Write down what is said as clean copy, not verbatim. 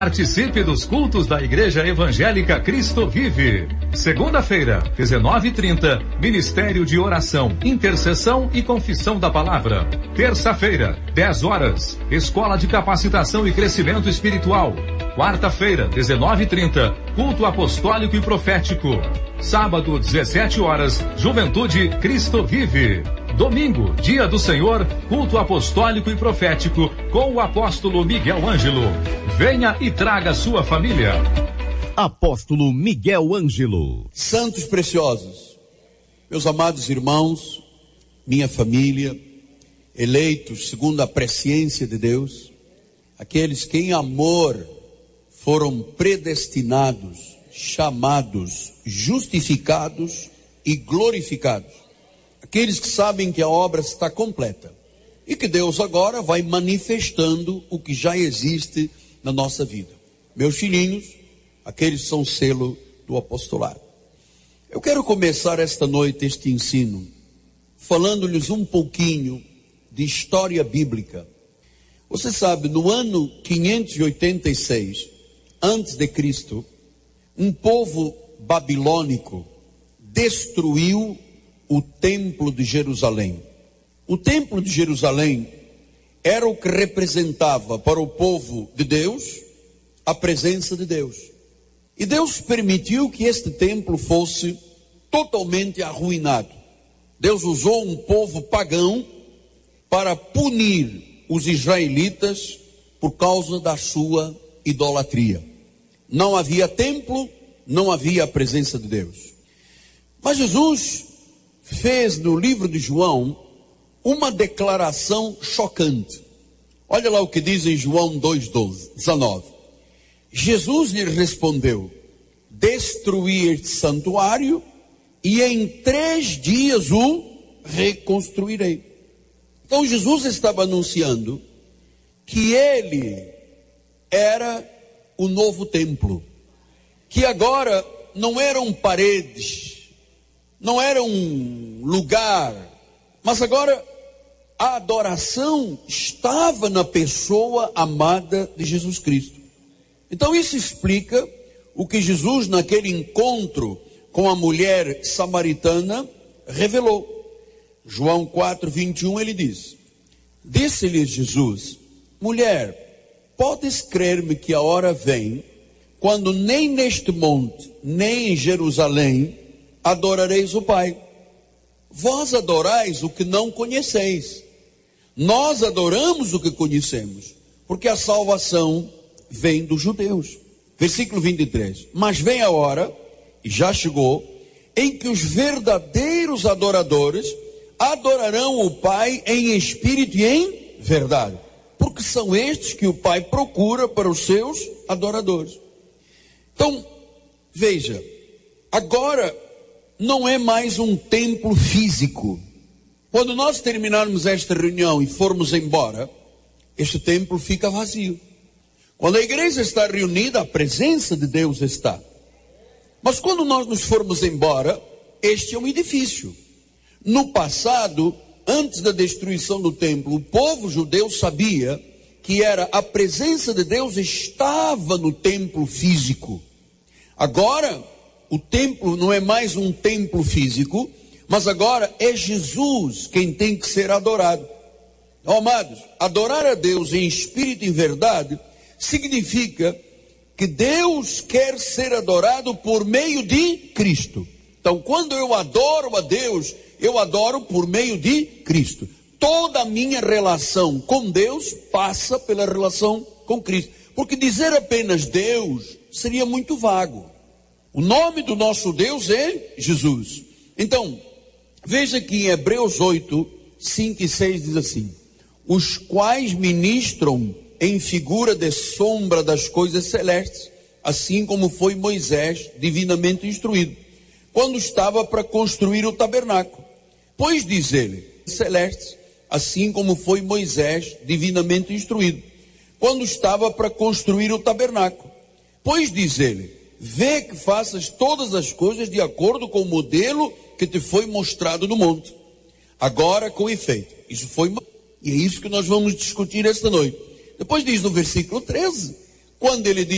Participe dos cultos da Igreja Evangélica Cristo Vive. Segunda-feira, 19h30, Ministério de Oração, Intercessão e Confissão da Palavra. Terça-feira, 10 horas, Escola de Capacitação e Crescimento Espiritual. Quarta-feira, 19h30, Culto Apostólico e Profético. Sábado, 17 horas, Juventude Cristo Vive. Domingo, Dia do Senhor, Culto Apostólico e Profético, com o apóstolo Miguel Ângelo. Venha e traga sua família. Apóstolo Miguel Ângelo. Santos preciosos, meus amados irmãos, minha família, eleitos segundo a presciência de Deus, aqueles que em amor foram predestinados, chamados, justificados e glorificados. Aqueles que sabem que a obra está completa e que Deus agora vai manifestando o que já existe na nossa vida. Meus filhinhos, aqueles que são selo do apostolado. Eu quero começar esta noite este ensino falando-lhes um pouquinho de história bíblica. Você sabe, no ano 586 antes de Cristo, um povo babilônico destruiu o templo de Jerusalém. O templo de Jerusalém era o que representava para o povo de Deus a presença de Deus. E Deus permitiu que este templo fosse totalmente arruinado. Deus usou um povo pagão para punir os israelitas por causa da sua idolatria. Não havia templo, não havia a presença de Deus. Mas Jesus fez no livro de João uma declaração chocante. Olha lá o que diz em João 2:19. Jesus lhe respondeu: destruí este santuário e em 3 dias o reconstruirei. Então Jesus estava anunciando que ele era o novo templo, que agora não eram paredes, não era um lugar, mas agora a adoração estava na pessoa amada de Jesus Cristo. Então isso explica o que Jesus naquele encontro com a mulher samaritana revelou. João 4:21 ele diz: disse-lhe Jesus: mulher, podes crer-me que a hora vem, quando nem neste monte, nem em Jerusalém, adorareis o Pai. Vós adorais o que não conheceis. Nós adoramos o que conhecemos, porque a salvação vem dos judeus. Versículo 23. Mas vem a hora, e já chegou, em que os verdadeiros adoradores adorarão o Pai em espírito e em verdade, porque são estes que o Pai procura para os seus adoradores. Então, veja, agora não é mais um templo físico. Quando nós terminarmos esta reunião e formos embora, este templo fica vazio. Quando a igreja está reunida, a presença de Deus está. Mas quando nós nos formos embora, este é um edifício. No passado, antes da destruição do templo, o povo judeu sabia que era a presença de Deus estava no templo físico. Agora, o templo não é mais um templo físico, mas agora é Jesus quem tem que ser adorado. Amados, adorar a Deus em espírito e em verdade significa que Deus quer ser adorado por meio de Cristo. Então, quando eu adoro a Deus, eu adoro por meio de Cristo. Toda a minha relação com Deus passa pela relação com Cristo. Porque dizer apenas Deus seria muito vago. O nome do nosso Deus é Jesus. Então, veja que em Hebreus 8, 5 e 6 diz assim: os quais ministram em figura de sombra das coisas celestes, assim como foi Moisés divinamente instruído, quando estava para construir o tabernáculo. Pois diz ele, celestes, assim como foi Moisés divinamente instruído, quando estava para construir o tabernáculo. Pois diz ele, vê que faças todas as coisas de acordo com o modelo que te foi mostrado no monte. Agora, com efeito, isso foi, e é isso que nós vamos discutir esta noite. Depois diz no versículo 13, quando ele diz